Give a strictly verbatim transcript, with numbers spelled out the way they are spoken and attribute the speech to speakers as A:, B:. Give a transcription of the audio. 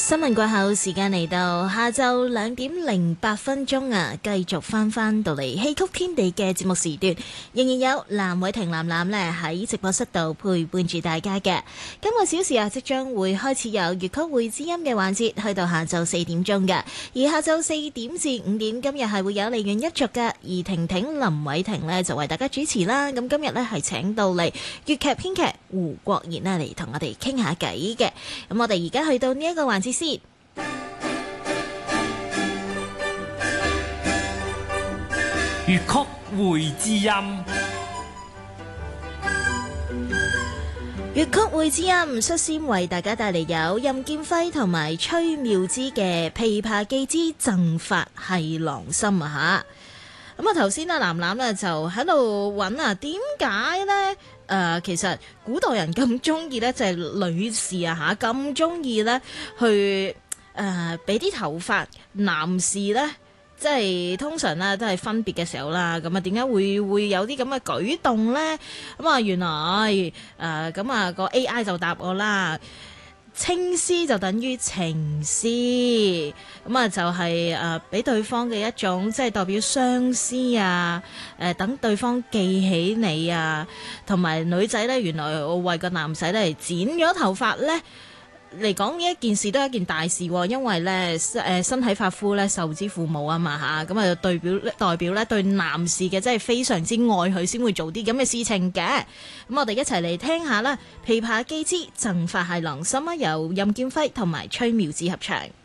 A: 新聞過後，時間嚟到下晝兩點零八分鐘啊，繼續翻翻到嚟戲曲天地嘅節目時段，仍然有藍偉霆藍藍咧喺直播室度陪伴住大家嘅。今個小時啊，即將會開始有粵曲會知音嘅環節，去到下晝四點鐘嘅。而下晝四點至五點，今日係會有梨園一族嘅，而婷婷林偉霆呢就為大家主持啦。咁今日呢係請到嚟粵劇編劇胡國賢呢嚟同我哋傾下偈嘅。咁我哋而家去到呢一個環節先。
B: 粵曲會知音，
A: 粵曲會知音率先為大家帶嚟有任劍輝同埋崔妙芝嘅《琵琶記之贈髮繫郎心》啊吓。咁啊頭先啊藍藍咧就喺度揾啊，點解咧？誒、呃，其實古代人咁中意咧，就係、是、女士啊嚇咁中意咧去誒俾啲頭髮，男士咧即係通常咧都係分別嘅時候啦。咁啊點解會會有啲咁嘅舉動咧？咁啊原來誒咁啊個 A I 就答我啦。青絲就等於情絲，咁啊就係誒俾對方嘅一種即係代表相思啊，誒、呃、等對方記起你啊，同埋女仔咧原來我為個男仔咧剪咗頭髮咧嚟講呢一件事都係一件大事，因為咧誒身體髮膚咧受之父母啊嘛吓，咁啊代表代表咧對男士嘅真係非常之愛佢先會做啲咁嘅事情嘅。咁我哋一齊嚟聽下啦，《琵琶記之贈髮繫郎心》啊，由任劍輝同埋崔妙芝合唱。